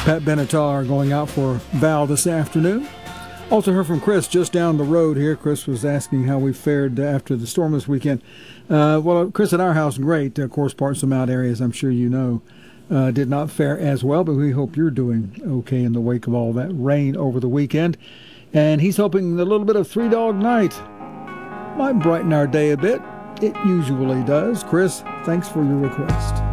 Pat Benatar are going out for Val this afternoon. Also heard from Chris just down the road here. Chris was asking how we fared after the storm this weekend. Well, Chris, at our house, great. Of course, parts of Mount areas, I'm sure you know, did not fare as well, but we hope you're doing okay in the wake of all that rain over the weekend. And he's hoping a little bit of Three Dog Night might brighten our day a bit. It usually does. Chris, thanks for your request.